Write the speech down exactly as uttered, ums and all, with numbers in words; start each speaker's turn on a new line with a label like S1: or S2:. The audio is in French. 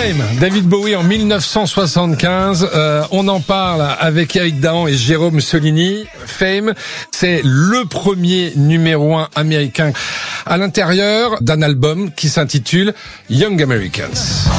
S1: Fame, David Bowie en mille neuf cent soixante-quinze. Euh, on en parle avec Eric Dahan et Jérôme Solini. Fame, c'est le premier numéro un américain à l'intérieur d'un album qui s'intitule Young Americans.